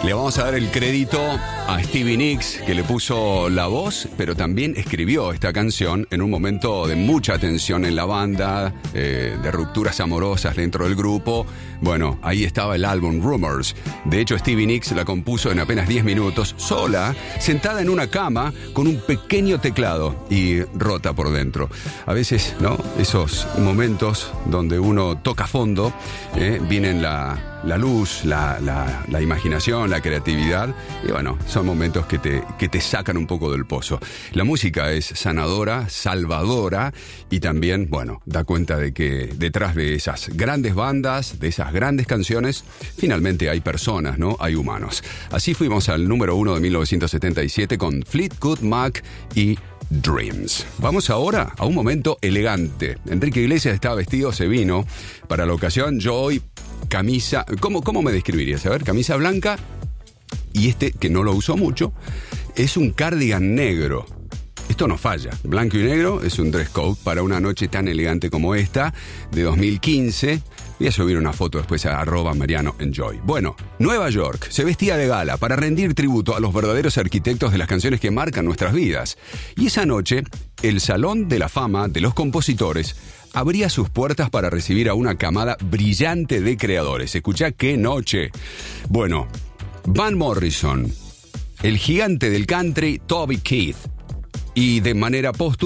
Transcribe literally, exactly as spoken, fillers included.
Le vamos a dar el crédito a Stevie Nicks, que le puso la voz, pero también escribió esta canción en un momento de mucha tensión en la banda, eh, de rupturas amorosas dentro del grupo. Bueno, ahí estaba el álbum Rumors. De hecho, Stevie Nicks la compuso en apenas diez minutos, sola, sentada en una cama, con un pequeño teclado y rota por dentro. A veces, ¿no? Esos momentos donde uno toca fondo, eh, vienen la... la luz, la, la, la imaginación, la creatividad, y bueno, son momentos que te, que te sacan un poco del pozo. La música es sanadora, salvadora, y también, bueno, da cuenta de que detrás de esas grandes bandas, de esas grandes canciones, finalmente hay personas, ¿no? Hay humanos. Así fuimos al número uno de mil novecientos setenta y siete con Fleetwood Mac y Dreams. Vamos ahora a un momento elegante. Enrique Iglesias estaba vestido, se vino para la ocasión. Yo hoy camisa, ¿cómo, cómo me describirías? A ver, camisa blanca, y este, que no lo uso mucho, es un cardigan negro. Esto no falla. Blanco y negro es un dress code para una noche tan elegante como esta, de dos mil quince. Voy a subir una foto después a arroba Mariano Enjoy. Bueno, Nueva York se vestía de gala para rendir tributo a los verdaderos arquitectos de las canciones que marcan nuestras vidas. Y esa noche, el Salón de la Fama de los Compositores abría sus puertas para recibir a una camada brillante de creadores. Escuchá qué noche. Bueno, Van Morrison, el gigante del country Toby Keith, y de manera póstuma